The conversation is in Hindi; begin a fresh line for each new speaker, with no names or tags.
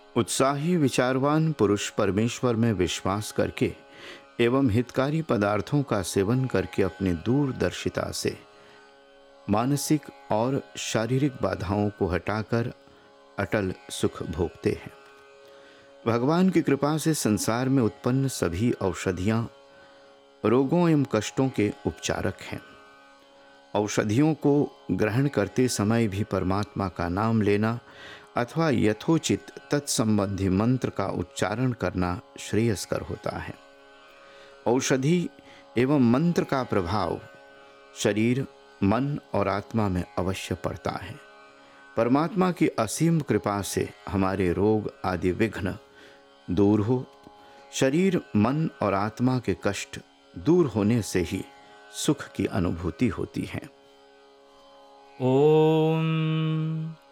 उत्साही विचारवान पुरुष परमेश्वर में विश्वास करके एवं हितकारी पदार्थों का सेवन करके अपनी दूरदर्शिता से मानसिक और शारीरिक बाधाओं को हटाकर अटल सुख भोगते हैं। भगवान की कृपा से संसार में उत्पन्न सभी औषधियां रोगों एवं कष्टों के उपचारक हैं। औषधियों को ग्रहण करते समय भी परमात्मा का नाम लेना अथवा यथोचित तत्संबंधी मंत्र का उच्चारण करना श्रेयस्कर होता है। औषधि एवं मंत्र का प्रभाव शरीर, मन और आत्मा में अवश्य पड़ता है। परमात्मा की असीम कृपा से हमारे रोग आदि विघ्न दूर हो, शरीर, मन और आत्मा के कष्ट दूर होने से ही सुख की अनुभूति होती है।
ओम